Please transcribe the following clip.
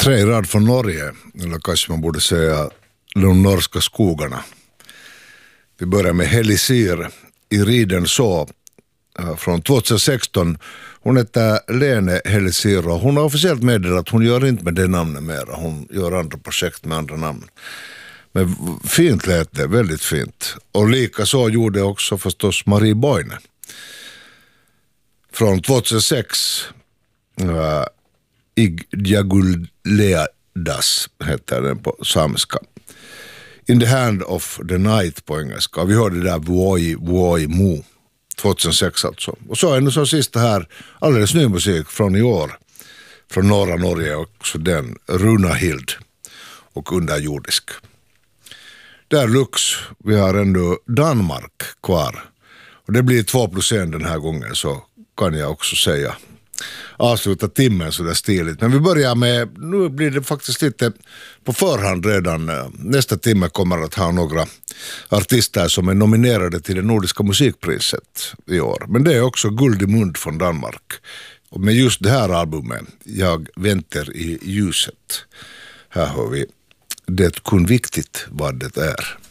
tre i rad från Norge, eller kanske man borde säga de norska skogarna. Vi börjar med Helisir i Riden så från 2016. Hon heter Lene Helisir och hon har officiellt meddelat att hon gör inte med det namnet mera. Hon gör andra projekt med andra namn. Men fint lät det, väldigt fint. Och lika så gjorde också förstås Marie Boine. Från 2006 Igjaguledas heter den på samiska. In the hand of the night på engelska. Vi hörde där Voi Mu 2006 alltså. Och så är det som sista här alldeles ny musik från i år. Från norra Norge också den Runahild och Underjordisk. Där Lux, vi har ändå Danmark kvar. Och det blir 2+1 den här gången så kan jag också säga. Avsluta timmen så där stiligt. Men vi börjar med, nu blir det faktiskt lite på förhand redan. Nästa timme kommer att ha några artister som är nominerade till det nordiska musikpriset i år. Men det är också Guld i mund från Danmark. Och med just det här albumet, Jag väntar i ljuset. Här har vi Det kun viktigt vad det är.